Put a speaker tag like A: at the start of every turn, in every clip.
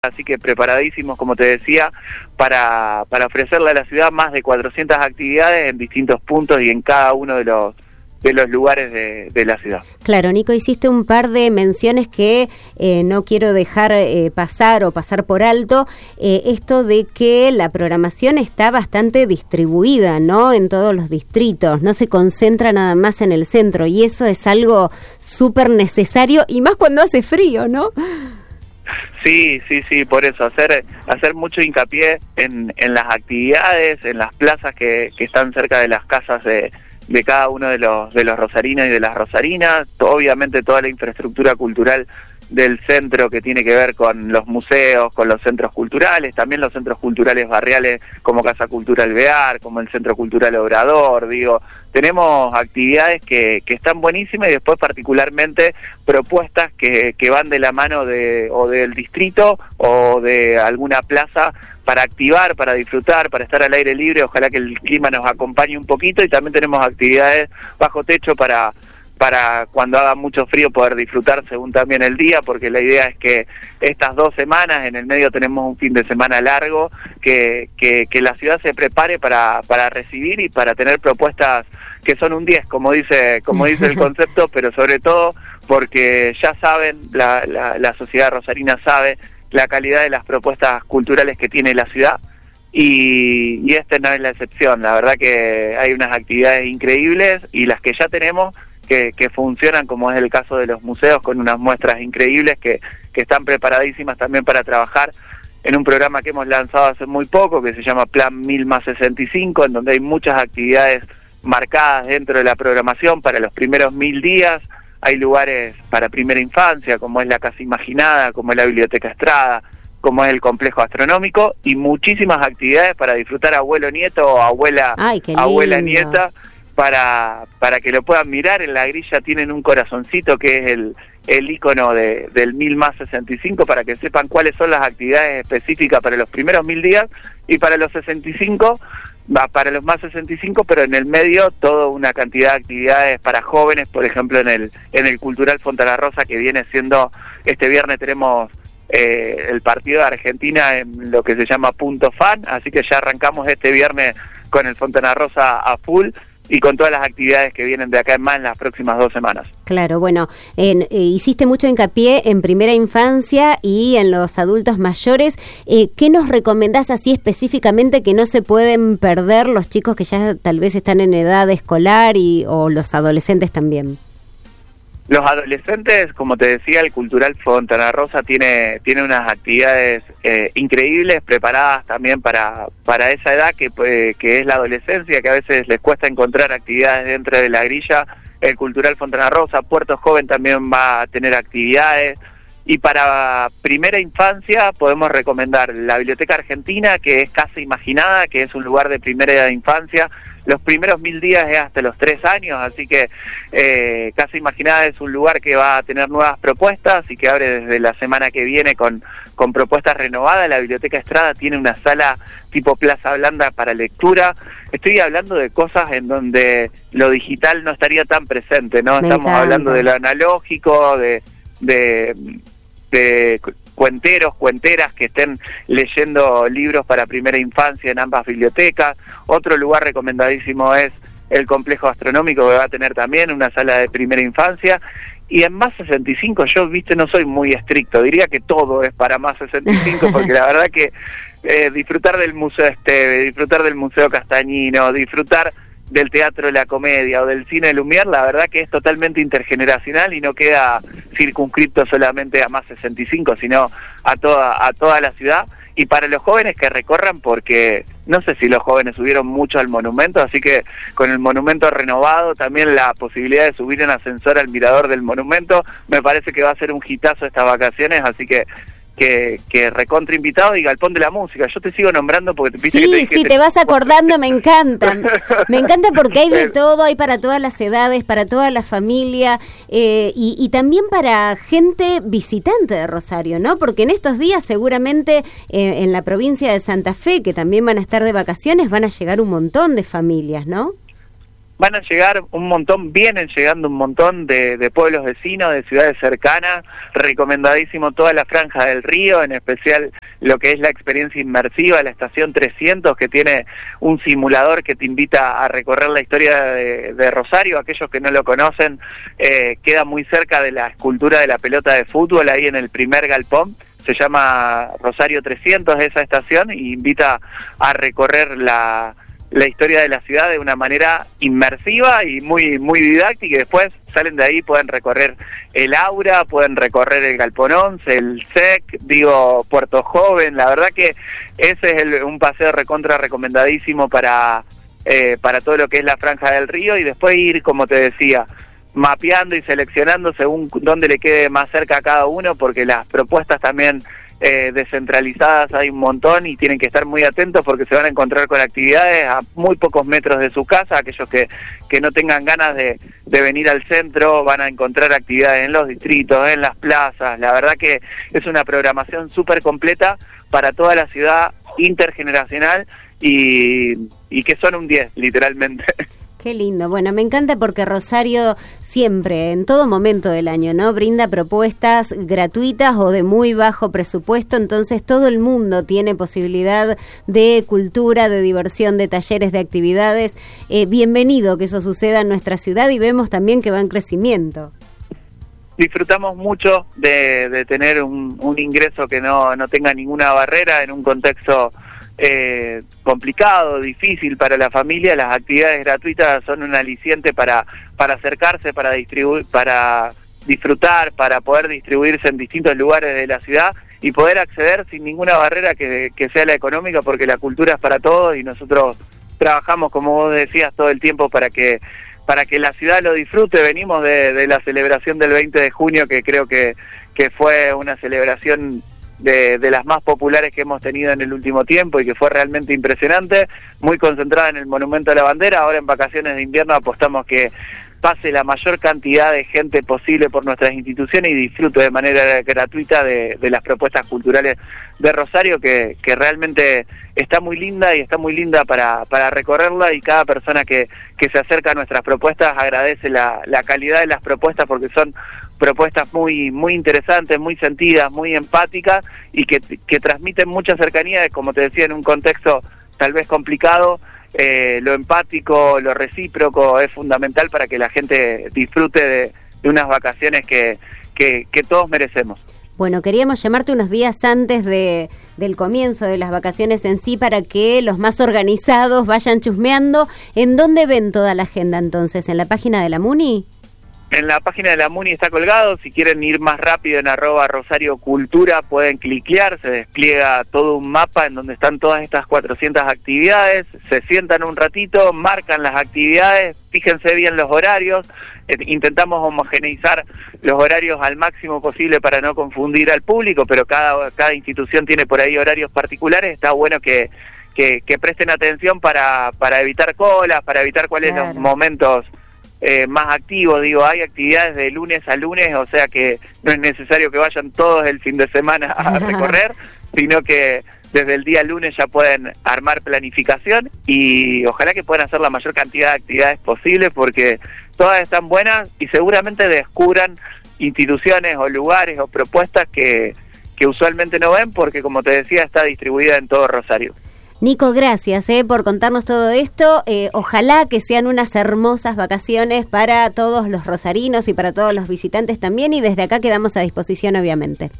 A: así que preparadísimos, como te decía, para ofrecerle a la ciudad más de 400 actividades en distintos puntos y en cada uno de los lugares de la ciudad.
B: Claro, Nico, hiciste un par de menciones que no quiero dejar pasar por alto, esto de que la programación está bastante distribuida, ¿no?, en todos los distritos, no se concentra nada más en el centro, y eso es algo súper necesario, y más cuando hace frío, ¿no?
A: Sí, por eso, hacer mucho hincapié en las actividades, en las plazas que están cerca de las casas de cada uno de los rosarinos y de las rosarinas, obviamente toda la infraestructura cultural del centro que tiene que ver con los museos, con los centros culturales, también los centros culturales barriales como Casa Cultural Bear, como el Centro Cultural Obrador, tenemos actividades que están buenísimas y después particularmente propuestas que van de la mano o del distrito o de alguna plaza para activar, para disfrutar, para estar al aire libre, ojalá que el clima nos acompañe un poquito, y también tenemos actividades bajo techo para cuando haga mucho frío poder disfrutar según también el día, porque la idea es que estas 2 semanas, en el medio tenemos un fin de semana largo, que la ciudad se prepare para recibir y para tener propuestas que son un 10, como dice el concepto, pero sobre todo porque ya saben, la sociedad rosarina sabe la calidad de las propuestas culturales que tiene la ciudad, y esta no es la excepción. La verdad que hay unas actividades increíbles, y las que ya tenemos que funcionan, como es el caso de los museos, con unas muestras increíbles que están preparadísimas también para trabajar en un programa que hemos lanzado hace muy poco, que se llama Plan 1000+65, en donde hay muchas actividades marcadas dentro de la programación para los primeros 1000 días. Hay lugares para primera infancia, como es la Casa Imaginada, como es la Biblioteca Estrada, como es el Complejo Astronómico, y muchísimas actividades para disfrutar abuelo-nieto o abuela-nieta, para que lo puedan mirar. En la grilla tienen un corazoncito que es el ícono del 1000+65, para que sepan cuáles son las actividades específicas para los primeros 1000 días, y para los 65, para los más 65, pero en el medio toda una cantidad de actividades para jóvenes, por ejemplo en el Cultural Fontana Rosa, que viene siendo, este viernes tenemos el partido de Argentina en lo que se llama Punto Fan, así que ya arrancamos este viernes con el Fontana Rosa a full, y con todas las actividades que vienen de acá en más en las próximas 2 semanas.
B: Claro, bueno, hiciste mucho hincapié en primera infancia y en los adultos mayores. ¿Qué nos recomendás así específicamente que no se pueden perder los chicos que ya tal vez están en edad escolar o los adolescentes también?
A: Los adolescentes, como te decía, el Cultural Fontana Rosa tiene unas actividades increíbles, preparadas también para esa edad que es la adolescencia, que a veces les cuesta encontrar actividades dentro de la grilla. El Cultural Fontana Rosa, Puerto Joven también va a tener actividades. Y para primera infancia podemos recomendar la Biblioteca Argentina, que es Casa Imaginada, que es un lugar de primera infancia. Los primeros 1000 días es hasta los 3 años, así que Casa Imaginada es un lugar que va a tener nuevas propuestas y que abre desde la semana que viene con propuestas renovadas. La Biblioteca Estrada tiene una sala tipo Plaza Blanda para lectura. Estoy hablando de cosas en donde lo digital no estaría tan presente, ¿no? Estamos hablando de lo analógico, de cuenteros, cuenteras que estén leyendo libros para primera infancia en ambas bibliotecas. Otro lugar recomendadísimo es el Complejo Astronómico, que va a tener también una sala de primera infancia. Y en más 65, yo no soy muy estricto, diría que todo es para más 65, porque la verdad que disfrutar del Museo Esteve, disfrutar del Museo Castañino, disfrutar del Teatro de la Comedia o del Cine Lumière, la verdad que es totalmente intergeneracional y no queda circunscripto solamente a más 65, sino a toda la ciudad. Y para los jóvenes que recorran, porque no sé si los jóvenes subieron mucho al monumento, así que con el monumento renovado, también la posibilidad de subir en ascensor al mirador del monumento, me parece que va a ser un hitazo estas vacaciones, así que recontra invitado, y Galpón de la Música. Yo te sigo nombrando porque
B: te vas acordando, me encanta porque hay de todo, hay para todas las edades, para toda la familia, y también para gente visitante de Rosario, ¿no? Porque en estos días seguramente en la provincia de Santa Fe, que también van a estar de vacaciones, van a llegar un montón de familias, ¿no?
A: van a llegar un montón, vienen llegando un montón de pueblos vecinos, de ciudades cercanas. Recomendadísimo toda la Franja del Río, en especial lo que es la experiencia inmersiva, la estación 300, que tiene un simulador que te invita a recorrer la historia de Rosario. Aquellos que no lo conocen, queda muy cerca de la escultura de la pelota de fútbol, ahí en el primer galpón. Se llama Rosario 300 esa estación, y invita a recorrer la historia de la ciudad de una manera inmersiva y muy didáctica, y después salen de ahí, pueden recorrer el Aura, pueden recorrer el Galpón 11, el SEC, Puerto Joven. La verdad que ese es un paseo recontra recomendadísimo para todo lo que es la Franja del Río, y después ir, como te decía, mapeando y seleccionando según dónde le quede más cerca a cada uno, porque las propuestas también descentralizadas hay un montón, y tienen que estar muy atentos porque se van a encontrar con actividades a muy pocos metros de su casa. Aquellos que no tengan ganas de venir al centro van a encontrar actividades en los distritos, en las plazas. La verdad que es una programación súper completa para toda la ciudad, intergeneracional, y que son un 10, literalmente.
B: Qué lindo. Bueno, me encanta porque Rosario siempre, en todo momento del año, ¿no?, brinda propuestas gratuitas o de muy bajo presupuesto, entonces todo el mundo tiene posibilidad de cultura, de diversión, de talleres, de actividades. Bienvenido que eso suceda en nuestra ciudad, y vemos también que va en crecimiento.
A: Disfrutamos mucho de tener un ingreso que no tenga ninguna barrera en un contexto complicado, difícil para la familia. Las actividades gratuitas son un aliciente para acercarse, para disfrutar, para poder distribuirse en distintos lugares de la ciudad y poder acceder sin ninguna barrera que sea la económica, porque la cultura es para todos, y nosotros trabajamos, como vos decías, todo el tiempo para que la ciudad lo disfrute. Venimos de la celebración del 20 de junio, que creo que fue una celebración de las más populares que hemos tenido en el último tiempo, y que fue realmente impresionante, muy concentrada en el Monumento a la Bandera. Ahora en vacaciones de invierno apostamos que pase la mayor cantidad de gente posible por nuestras instituciones y disfrute de manera gratuita de las propuestas culturales de Rosario, que realmente está muy linda, y está muy linda para recorrerla, y cada persona que se acerca a nuestras propuestas agradece la calidad de las propuestas, porque son propuestas muy interesantes, muy sentidas, muy empáticas, y que transmiten mucha cercanía, como te decía, en un contexto tal vez complicado. Lo empático, lo recíproco es fundamental para que la gente disfrute de unas vacaciones que todos merecemos.
B: Bueno, queríamos llamarte unos días antes del comienzo de las vacaciones en sí, para que los más organizados vayan chusmeando. ¿En dónde ven toda la agenda entonces? ¿En la página de la MUNI?
A: En la página de la MUNI está colgado. Si quieren ir más rápido, en @RosarioCultura pueden cliquear, se despliega todo un mapa en donde están todas estas 400 actividades. Se sientan un ratito, marcan las actividades, fíjense bien los horarios. Intentamos homogeneizar los horarios al máximo posible para no confundir al público, pero cada institución tiene por ahí horarios particulares. Está bueno que presten atención para evitar colas, para evitar cuáles son los momentos más activos. Hay actividades de lunes a lunes, o sea que no es necesario que vayan todos el fin de semana a recorrer, sino que desde el día lunes ya pueden armar planificación, y ojalá que puedan hacer la mayor cantidad de actividades posible, porque todas están buenas, y seguramente descubran instituciones o lugares o propuestas que usualmente no ven, porque, como te decía, está distribuida en todo Rosario.
B: Nico, gracias por contarnos todo esto. Ojalá que sean unas hermosas vacaciones para todos los rosarinos y para todos los visitantes también, y desde acá quedamos a disposición, obviamente.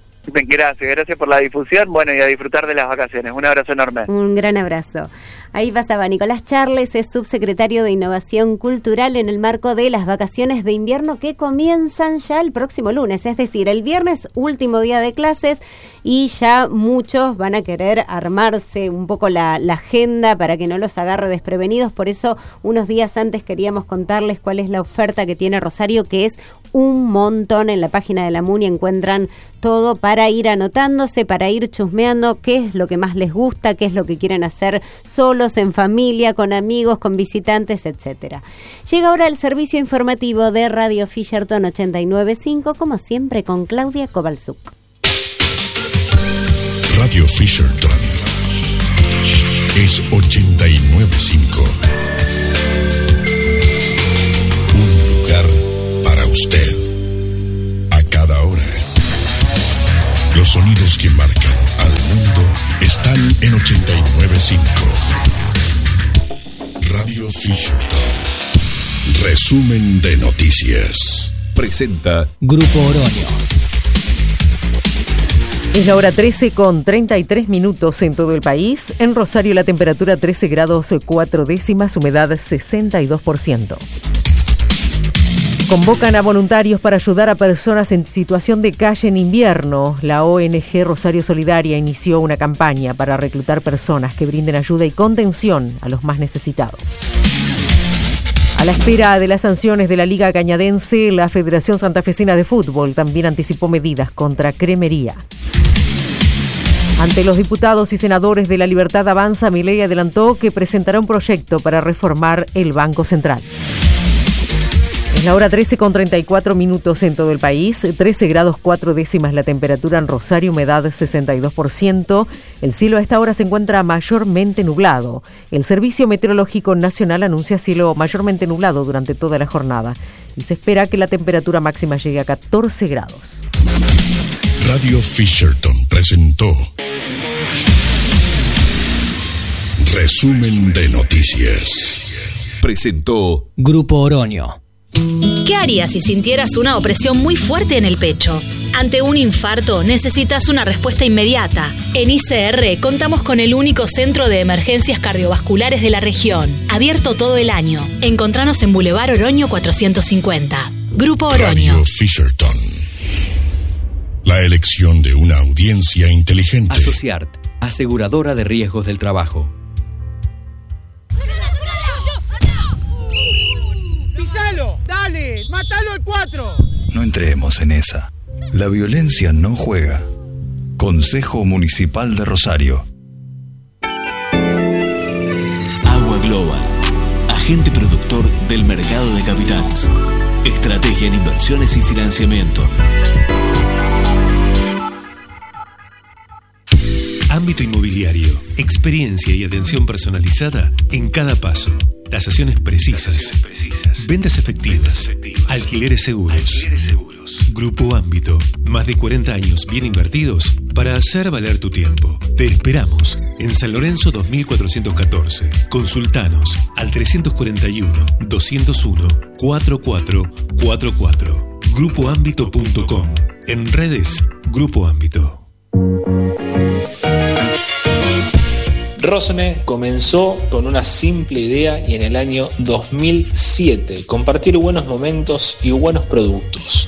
A: Gracias por la difusión. Bueno, y a disfrutar de las vacaciones. Un abrazo enorme.
B: Un gran abrazo. Ahí pasaba Nicolás Charles, es subsecretario de Innovación Cultural en el marco de las vacaciones de invierno que comienzan ya el próximo lunes, es decir, el viernes, último día de clases, y ya muchos van a querer armarse un poco la agenda para que no los agarre desprevenidos. Por eso, unos días antes queríamos contarles cuál es la oferta que tiene Rosario, que es un montón. En la página de la MUNI encuentran todo para ir anotándose, para ir chusmeando qué es lo que más les gusta, qué es lo que quieren hacer solos, en familia, con amigos, con visitantes, etcétera. Llega ahora el servicio informativo de Radio Fisherton 89.5, como siempre con Claudia Kovalchuk.
C: Radio Fisherton es 89.5. usted. A cada hora. Los sonidos que marcan al mundo están en 89.5. Radio Fisherton. Resumen de noticias. Presenta
D: Grupo Oroño.
E: Es la hora 13:33 en todo el país. En Rosario la temperatura 13 grados 4 décimas, humedad 62%. Convocan a voluntarios para ayudar a personas en situación de calle en invierno. La ONG Rosario Solidaria inició una campaña para reclutar personas que brinden ayuda y contención a los más necesitados. A la espera de las sanciones de la Liga Cañadense, la Federación Santafesina de Fútbol también anticipó medidas contra Cremería. Ante los diputados y senadores de La Libertad Avanza, Milei adelantó que presentará un proyecto para reformar el Banco Central. Es la hora 13:34 en todo el país, 13 grados 4 décimas la temperatura en Rosario, humedad 62%. El cielo a esta hora se encuentra mayormente nublado. El Servicio Meteorológico Nacional anuncia cielo mayormente nublado durante toda la jornada y se espera que la temperatura máxima llegue a 14 grados.
C: Radio Fisherton presentó Resumen de noticias. Presentó
D: Grupo Oroño.
F: ¿Qué harías si sintieras una opresión muy fuerte en el pecho? Ante un infarto necesitas una respuesta inmediata. En ICR contamos con el único centro de emergencias cardiovasculares de la región, abierto todo el año. Encontranos en Boulevard Oroño 450. Grupo Oroño.
C: Radio Fisherton. La elección de una audiencia inteligente.
G: Asociart, aseguradora de riesgos del trabajo.
H: ¡Pisalo! ¡Dale! ¡Mátalo al 4!
I: No entremos en esa. La violencia no juega. Consejo Municipal de Rosario.
J: Agua Global, agente productor del mercado de capitales. Estrategia en inversiones y financiamiento.
K: Ámbito inmobiliario, experiencia y atención personalizada en cada paso. Tasaciones precisas, ventas efectivas, alquileres seguros. Grupo Ámbito, más de 40 años bien invertidos para hacer valer tu tiempo. Te esperamos en San Lorenzo 2414. Consultanos al 341-201-4444. Grupoámbito.com. En redes, Grupo Ámbito.
L: Rosne comenzó con una simple idea y en el año 2007 compartir buenos momentos y buenos productos.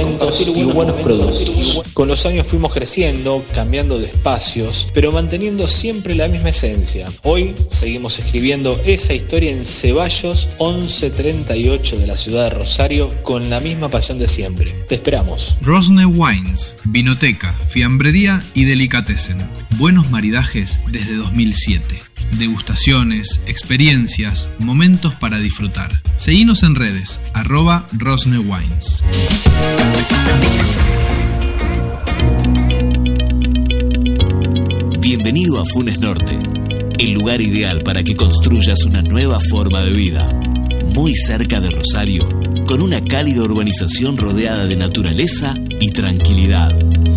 L: Con los años fuimos creciendo, cambiando de espacios, pero manteniendo siempre la misma esencia. Hoy seguimos escribiendo esa historia en Ceballos 1138 de la ciudad de Rosario con la misma pasión de siempre. Te esperamos.
M: Rosne Wines, vinoteca, fiambrería y delicatessen. Buenos maridajes desde 2007. Degustaciones, experiencias, momentos para disfrutar. Seguinos en redes, @RosneWines.
J: Bienvenido a Funes Norte, el lugar ideal para que construyas una nueva forma de vida. Muy cerca de Rosario, con una cálida urbanización rodeada de naturaleza y tranquilidad.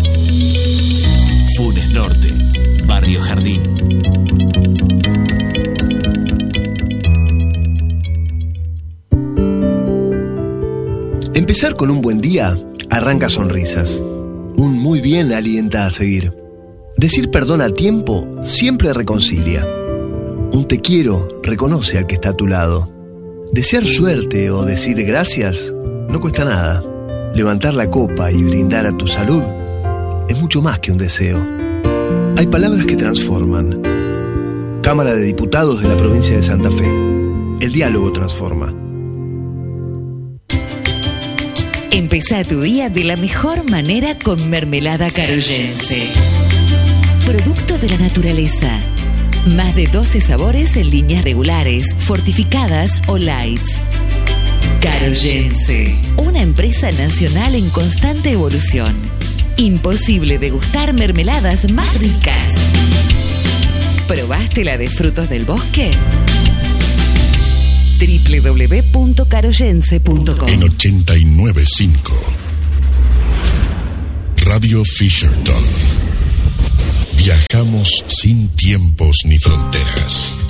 J: Funes Norte, Barrio Jardín.
N: Empezar con un buen día arranca sonrisas. Un muy bien alienta a seguir. Decir perdón a tiempo siempre reconcilia. Un te quiero reconoce al que está a tu lado. Desear suerte o decir gracias no cuesta nada. Levantar la copa y brindar a tu salud es mucho más que un deseo. Hay palabras que transforman. Cámara de Diputados de la provincia de Santa Fe. El diálogo transforma.
O: Empezá tu día de la mejor manera con mermelada caroyense. Producto de la naturaleza. Más de 12 sabores en líneas regulares, fortificadas o lights. Caroyense, una empresa nacional en constante evolución. Imposible degustar mermeladas más ricas. ¿Probaste la de frutos del bosque? www.caroyense.com.
C: En 89.5 Radio Fisherton. Viajamos sin tiempos ni fronteras.